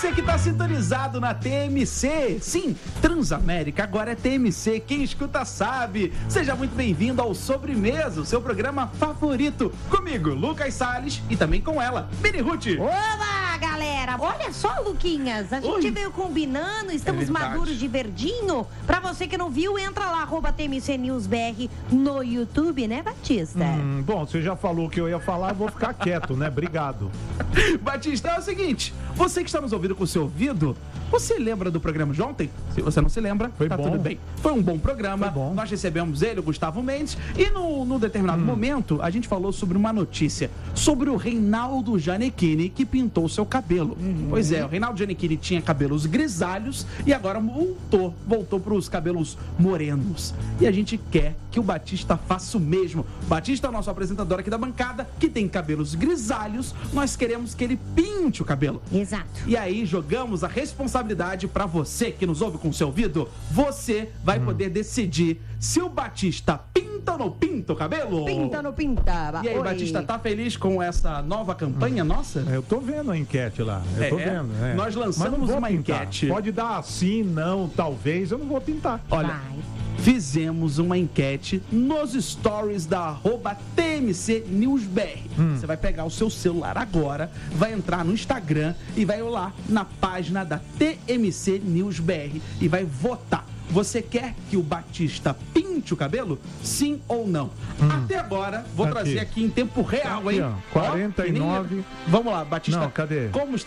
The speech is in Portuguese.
Você que está sintonizado na TMC, sim, Transamérica, agora é TMC, quem escuta sabe. Seja muito bem-vindo ao Sobremesa, o seu programa favorito. Comigo, Lucas Salles, e também com ela, Mini Ruth. Olá, galera! Olha só, Luquinhas, a gente veio combinando, estamos maduros de verdinho. Pra você que não viu, entra lá, @TMC News BR no YouTube, né, Batista? Bom, você já falou o que eu ia falar, eu vou ficar quieto, né? Obrigado. Batista, é o seguinte, você que está nos ouvindo com o seu ouvido, você lembra do programa de ontem? Se você não se lembra, tá tudo bem. Foi um bom programa, nós recebemos ele, o Gustavo Mendes, e num determinado momento, a gente falou sobre uma notícia, sobre o Reinaldo Gianecchini, que pintou seu cabelo. Pois é, o Reinaldo Gianecchini tinha cabelos grisalhos e agora voltou para os cabelos morenos. E a gente quer que o Batista faça o mesmo. Batista é o nosso apresentador aqui da bancada, que tem cabelos grisalhos, nós queremos que ele pinte o cabelo. Exato. E aí jogamos a responsabilidade para você que nos ouve com o seu ouvido. Você vai poder decidir se o Batista pinta ou não pinta o cabelo. Pinta ou não pinta? E aí, Batista, tá feliz com essa nova campanha nossa? Eu tô vendo a enquete lá. Eu tô vendo. Nós lançamos uma enquete. Pode dar sim, não, talvez, eu não vou pintar. Olha, fizemos uma enquete nos stories da @TMC News BR. Você vai pegar o seu celular agora, vai entrar no Instagram e vai lá na página da TMC News BR e vai votar. Você quer que o Batista pinte o cabelo? Sim ou não? Até agora, vou trazer aqui em tempo real, hein? Ó, 49. Vamos lá, Batista. Não, cadê? Como está